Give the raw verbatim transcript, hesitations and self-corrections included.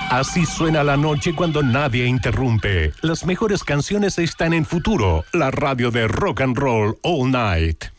Así suena la noche cuando nadie interrumpe. Las mejores canciones están en Futuro, la radio de rock and roll all night.